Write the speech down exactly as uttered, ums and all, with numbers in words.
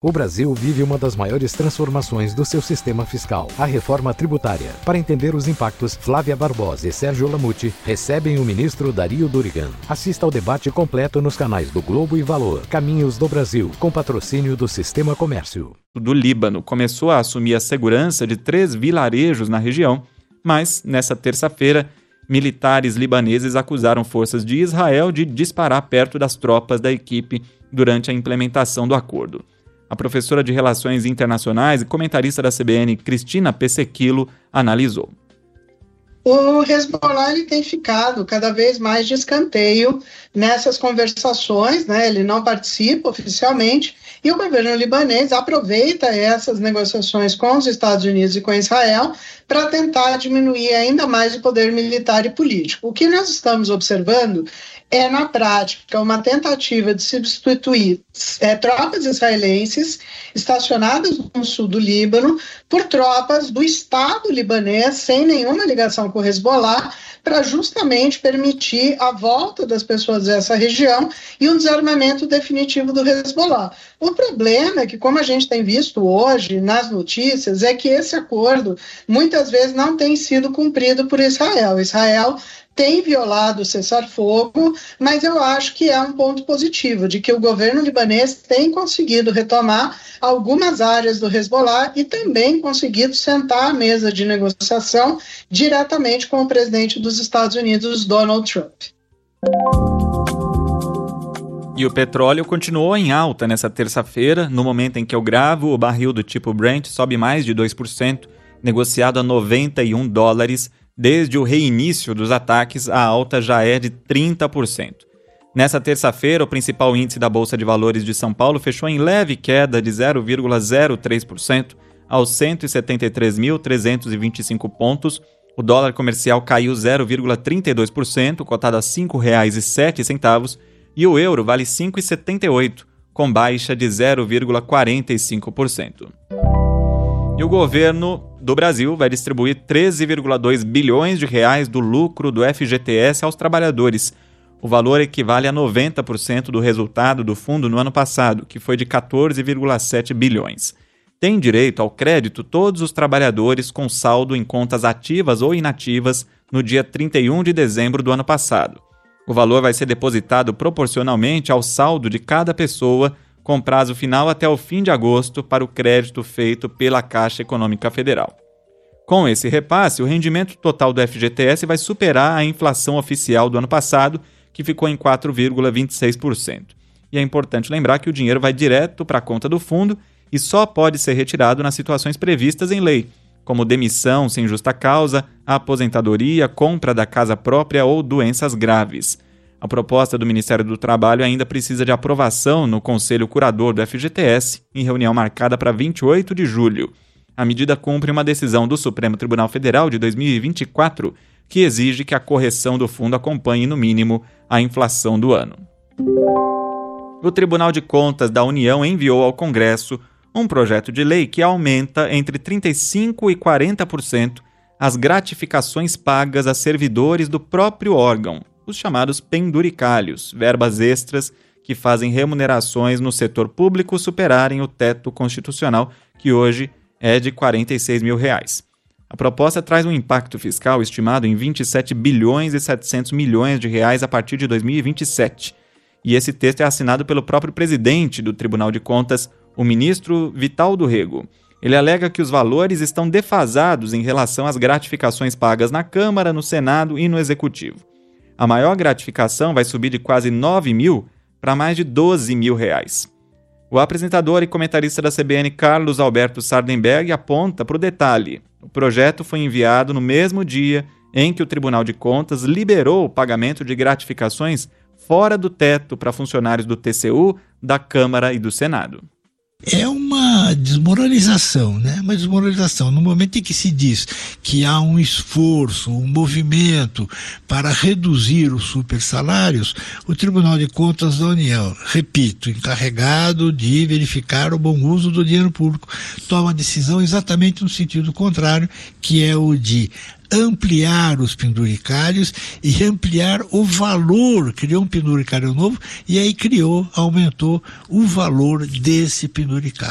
O Brasil vive uma das maiores transformações do seu sistema fiscal, a reforma tributária. Para entender os impactos, Flávia Barbosa e Sérgio Lamucci recebem o ministro Dario Durigan. Assista ao debate completo nos canais do Globo e Valor. Caminhos do Brasil, com patrocínio do Sistema Comércio. Do Líbano começou a assumir a segurança de três vilarejos na região, mas, nessa terça-feira, militares libaneses acusaram forças de Israel de disparar perto das tropas da equipe durante a implementação do acordo. A professora de Relações Internacionais e comentarista da C B N, Cristina Pesequilo, analisou. O Hezbollah ele tem ficado cada vez mais de escanteio nessas conversações, né? Ele não participa oficialmente e o governo libanês aproveita essas negociações com os Estados Unidos e com Israel para tentar diminuir ainda mais o poder militar e político. O que nós estamos observando é, na prática, uma tentativa de substituir é, tropas israelenses estacionadas no sul do Líbano por tropas do Estado libanês sem nenhuma ligação com o Hezbollah, para justamente permitir a volta das pessoas dessa região e um desarmamento definitivo do Hezbollah. O problema é que, como a gente tem visto hoje nas notícias, é que esse acordo muitas vezes não tem sido cumprido por Israel. Israel tem violado o cessar-fogo, mas eu acho que é um ponto positivo, de que o governo libanês tem conseguido retomar algumas áreas do Hezbollah e também conseguido sentar à mesa de negociação diretamente com o presidente dos Estados Unidos, Donald Trump. E o petróleo continuou em alta nessa terça-feira, no momento em que eu gravo, o barril do tipo Brent sobe mais de dois por cento, negociado a noventa e um dólares. Desde o reinício dos ataques, a alta já é de trinta por cento. Nessa terça-feira, o principal índice da Bolsa de Valores de São Paulo fechou em leve queda de zero vírgula zero três por cento aos cento e setenta e três mil trezentos e vinte e cinco pontos. O dólar comercial caiu zero vírgula trinta e dois por cento, cotado a cinco reais e sete centavos, e o euro vale cinco reais e setenta e oito centavos, com baixa de zero vírgula quarenta e cinco por cento. E o governo do Brasil vai distribuir treze vírgula dois bilhões de reais do lucro do F G T S aos trabalhadores. O valor equivale a noventa por cento do resultado do fundo no ano passado, que foi de quatorze vírgula sete bilhões. Tem direito ao crédito todos os trabalhadores com saldo em contas ativas ou inativas no dia trinta e um de dezembro do ano passado. O valor vai ser depositado proporcionalmente ao saldo de cada pessoa, com prazo final até o fim de agosto para o crédito feito pela Caixa Econômica Federal. Com esse repasse, o rendimento total do F G T S vai superar a inflação oficial do ano passado, que ficou em quatro vírgula vinte e seis por cento. E é importante lembrar que o dinheiro vai direto para a conta do fundo e só pode ser retirado nas situações previstas em lei, como demissão sem justa causa, aposentadoria, compra da casa própria ou doenças graves. A proposta do Ministério do Trabalho ainda precisa de aprovação no Conselho Curador do F G T S, em reunião marcada para vinte e oito de julho. A medida cumpre uma decisão do Supremo Tribunal Federal de dois mil e vinte e quatro, que exige que a correção do fundo acompanhe, no mínimo, a inflação do ano. O Tribunal de Contas da União enviou ao Congresso um projeto de lei que aumenta entre trinta e cinco por cento e quarenta por cento as gratificações pagas a servidores do próprio órgão, os chamados penduricalhos, verbas extras que fazem remunerações no setor público superarem o teto constitucional, que hoje é de quarenta e seis mil reais. A proposta traz um impacto fiscal estimado em vinte e sete bilhões e setecentos milhões de reais a partir de dois mil e vinte e sete. E esse texto é assinado pelo próprio presidente do Tribunal de Contas, o ministro Vital do Rego. Ele alega que os valores estão defasados em relação às gratificações pagas na Câmara, no Senado e no Executivo. A maior gratificação vai subir de quase nove mil para mais de doze mil reais. O apresentador e comentarista da C B N, Carlos Alberto Sardenberg, aponta para o detalhe. O projeto foi enviado no mesmo dia em que o Tribunal de Contas liberou o pagamento de gratificações fora do teto para funcionários do T C U, da Câmara e do Senado. É uma desmoralização, né? Uma desmoralização. No momento em que se diz que há um esforço, um movimento para reduzir os supersalários, o Tribunal de Contas da União, repito, encarregado de verificar o bom uso do dinheiro público, toma decisão exatamente no sentido contrário, que é o de ampliar os penduricários e ampliar o valor, criou um penduricário novo e aí criou, aumentou o valor desse penduricário.